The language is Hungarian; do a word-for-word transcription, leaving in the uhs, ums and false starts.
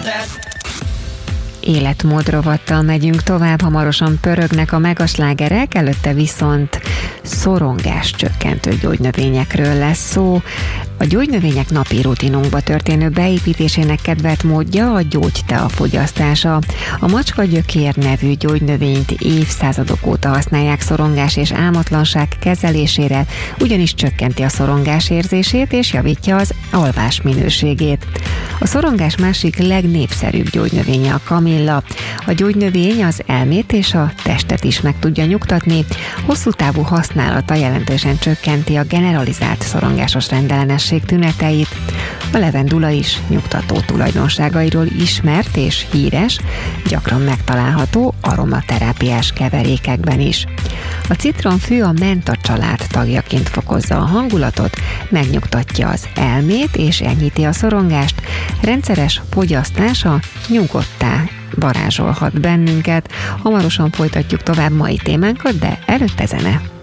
Életmód rovattal megyünk tovább, hamarosan pörögnek a megaslágerek, előtte viszont szorongás csökkentő gyógynövényekről lesz szó. A gyógynövények napi rutinunkba történő beépítésének kedvelt módja a gyógytea fogyasztása. A macskagyökér nevű gyógynövényt évszázadok óta használják szorongás és álmatlanság kezelésére, ugyanis csökkenti a szorongás érzését és javítja az alvás minőségét. A szorongás másik legnépszerűbb gyógynövénye a kamilla. A gyógynövény az elmét és a testet is meg tudja nyugtatni. Hosszú távú használata jelentősen csökkenti a generalizált szorongásos rendellenesség tüneteit. A levendula is nyugtató tulajdonságairól ismert és híres, gyakran megtalálható aromaterápiás keverékekben is. A citromfű a menta család tagjaként fokozza a hangulatot, megnyugtatja az elmét és enyhíti a szorongást. Rendszeres fogyasztása nyugodttá varázsolhat bennünket. Hamarosan folytatjuk tovább mai témánkat, de előtte zene.